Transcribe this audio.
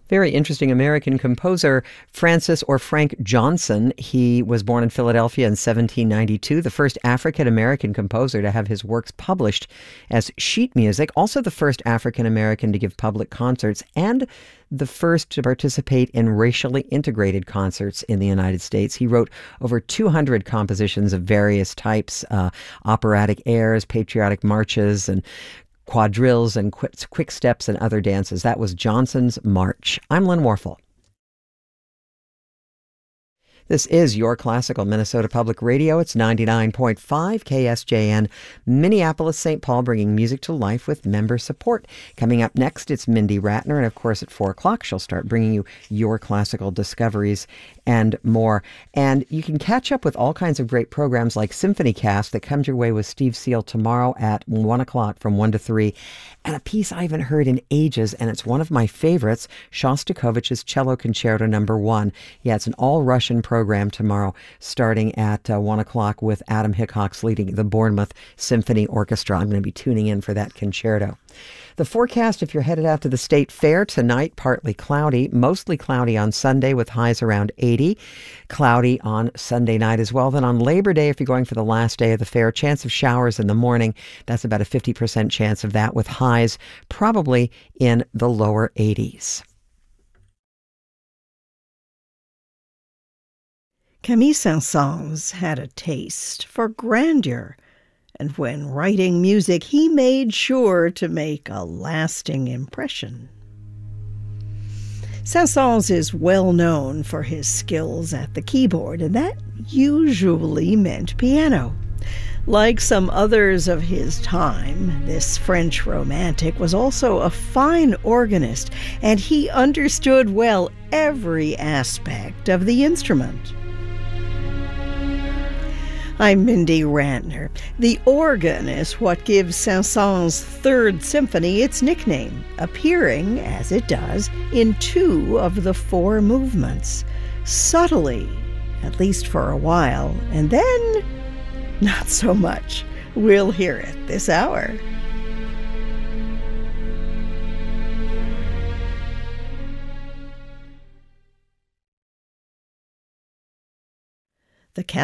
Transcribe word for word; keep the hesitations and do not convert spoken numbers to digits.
Very interesting American composer, Francis or Frank Johnson. He was born in Philadelphia in seventeen ninety-two, the first African-American composer to have his works published as sheet music, also the first African-American to give public concerts, and the first to participate in racially integrated concerts in the United States. He wrote over two hundred compositions of various types, uh, operatic airs, patriotic marches, and quadrilles and quick, quick steps and other dances. That was Johnson's March. I'm Lynn Warfel. This is Your Classical Minnesota Public Radio. It's ninety-nine point five K S J N, Minneapolis, Saint Paul, bringing music to life with member support. Coming up next, it's Mindy Ratner, and of course at four o'clock, she'll start bringing you your classical discoveries and more. And you can catch up with all kinds of great programs like Symphony Cast that comes your way with Steve Seal tomorrow at one o'clock from one to three. And a piece I haven't heard in ages, and it's one of my favorites, Shostakovich's Cello Concerto Number One. Yeah, it's an all-Russian program tomorrow, starting at uh, one o'clock with Adam Hickox leading the Bournemouth Symphony Orchestra. I'm going to be tuning in for that concerto. The forecast, if you're headed out to the State Fair tonight, partly cloudy, mostly cloudy on Sunday with highs around eighty. Cloudy on Sunday night as well. Then on Labor Day, if you're going for the last day of the fair, chance of showers in the morning. That's about a fifty percent chance of that with highs probably in the lower eighties. Camille Saint-Saëns had a taste for grandeur, and when writing music, he made sure to make a lasting impression. Saint-Saëns is well known for his skills at the keyboard, and that usually meant piano. Like some others of his time, this French romantic was also a fine organist, and he understood well every aspect of the instrument. I'm Mindy Ratner. The organ is what gives Saint-Saëns' Third Symphony its nickname, appearing, as it does, in two of the four movements, subtly, at least for a while, and then not so much. We'll hear it this hour. The